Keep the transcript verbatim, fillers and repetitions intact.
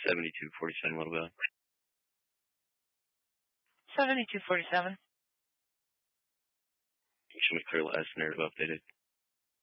seventy-two forty-seven Little Bell. seventy-two forty-seven. Should we clear last narrative updated?